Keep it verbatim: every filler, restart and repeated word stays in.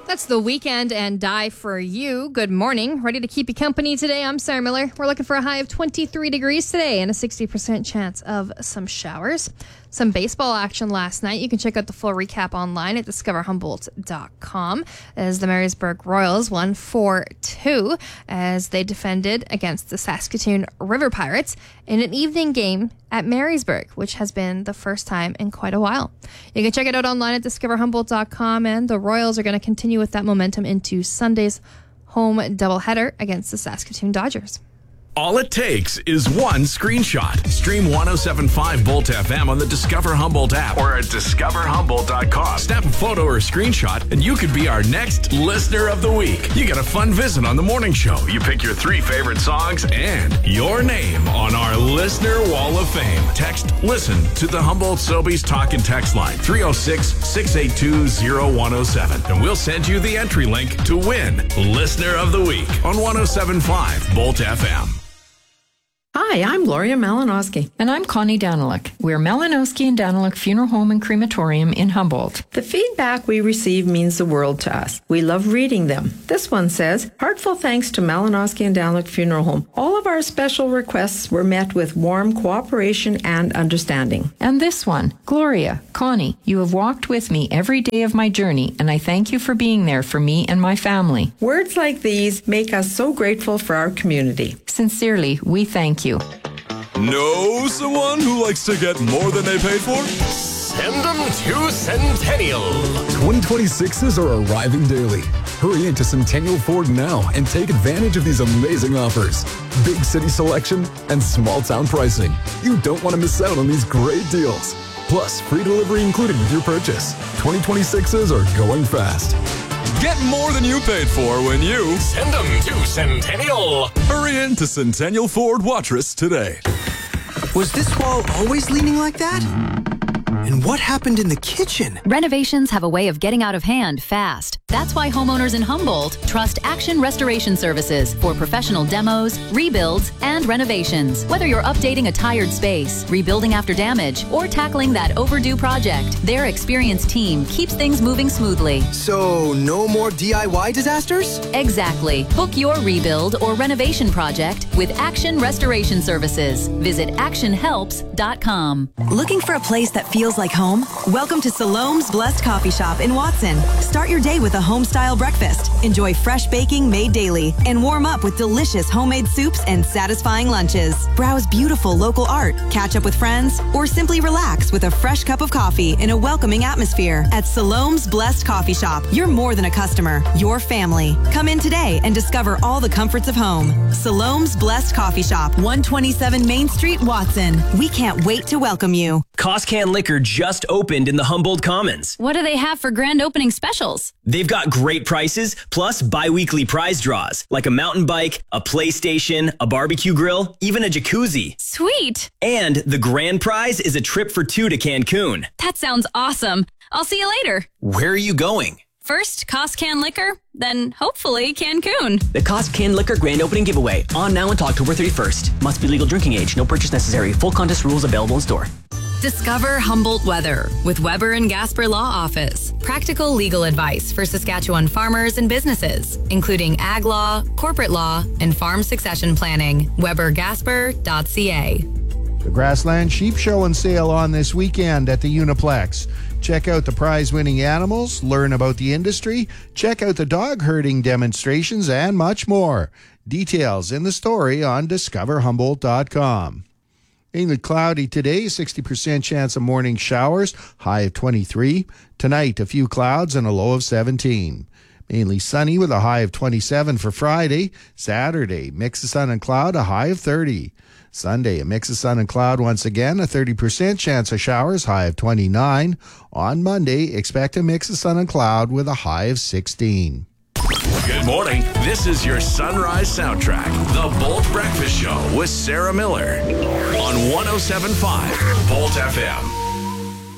That's The Weekend and Die For You. Good morning. Ready to keep you company today? I'm Sarah Miller. We're looking for a high of twenty-three degrees today and a sixty percent chance of some showers. Some baseball action last night. You can check out the full recap online at discover humboldt dot com as the Marysburg Royals won four two as they defended against the Saskatoon River Pirates in an evening game at Marysburg, which has been the first time in quite a while. You can check it out online at discover humboldt dot com, and the Royals are going to continue with that momentum into Sunday's home doubleheader against the Saskatoon Dodgers. All it takes is one screenshot. Stream one oh seven point five Bolt F M on the Discover Humboldt app or at discover humboldt dot com. Snap a photo or a screenshot and you could be our next Listener of the Week. You get a fun visit on the morning show. You pick your three favorite songs and your name on our Listener Wall of Fame. Text LISTEN to the Humboldt Sobeys Talk and Text line three oh six, six eight two, oh one oh seven and we'll send you the entry link to win Listener of the Week on one oh seven point five Bolt F M. Hi, I'm Gloria Malinowski. And I'm Connie Daniluk. We're Malinowski and Daniluk Funeral Home and Crematorium in Humboldt. The feedback we receive means the world to us. We love reading them. This one says, heartfelt thanks to Malinowski and Daniluk Funeral Home. All of our special requests were met with warm cooperation and understanding. And this one, Gloria, Connie, you have walked with me every day of my journey, and I thank you for being there for me and my family. Words like these make us so grateful for our community. Sincerely, we thank you. Know someone who likes to get more than they paid for? Send them to Centennial. twenty twenty-sixes are arriving daily. Hurry into Centennial Ford now and take advantage of these amazing offers. Big city selection and small town pricing. You don't want to miss out on these great deals. Plus, free delivery included with your purchase. twenty twenty-sixes are going fast. Get more than you paid for when you send them to Centennial. Hurry into Centennial Ford Watrous today. Was this wall always leaning like that? And what happened in the kitchen? Renovations have a way of getting out of hand fast. That's why homeowners in Humboldt trust Action Restoration Services for professional demos, rebuilds, and renovations. Whether you're updating a tired space, rebuilding after damage, or tackling that overdue project, their experienced team keeps things moving smoothly. So, no more D I Y disasters? Exactly. Book your rebuild or renovation project with Action Restoration Services. Visit action helps dot com. Looking for a place that feels like home? Welcome to Siloam's Blessed Coffee Shop in Watson. Start your day with a home-style breakfast. Enjoy fresh baking made daily and warm up with delicious homemade soups and satisfying lunches. Browse beautiful local art, catch up with friends, or simply relax with a fresh cup of coffee in a welcoming atmosphere. At Siloam's Blessed Coffee Shop, you're more than a customer, you're family. Come in today and discover all the comforts of home. Siloam's Blessed Coffee Shop, one twenty-seven Main Street, Watson. We can't wait to welcome you. Costcan Liquor just opened in the Humboldt Commons. What do they have for grand opening specials? They've got great prices, plus bi-weekly prize draws, like a mountain bike, a PlayStation, a barbecue grill, even a jacuzzi. Sweet! And the grand prize is a trip for two to Cancun. That sounds awesome. I'll see you later. Where are you going? First, Costcan Liquor, then hopefully Cancun. The Costcan Liquor Grand Opening Giveaway, on now until October thirty-first. Must be legal drinking age, no purchase necessary. Full contest rules available in store. Discover Humboldt Weather with Weber and Gasper Law Office. Practical legal advice for Saskatchewan farmers and businesses, including ag law, corporate law, and farm succession planning. weber gasper dot c a. The Grassland Sheep Show and Sale on this weekend at the Uniplex. Check out the prize-winning animals, learn about the industry, check out the dog herding demonstrations, and much more. Details in the story on discover humboldt dot com. Mainly cloudy today, sixty percent chance of morning showers, high of twenty-three. Tonight, a few clouds and a low of seventeen. Mainly sunny with a high of twenty-seven for Friday. Saturday, mix of sun and cloud, a high of thirty. Sunday, a mix of sun and cloud once again, a thirty percent chance of showers, high of twenty-nine. On Monday, expect a mix of sun and cloud with a high of sixteen. Good morning. This is your Sunrise Soundtrack, The Bolt Breakfast Show with Sarah Miller on one oh seven point five Bolt F M.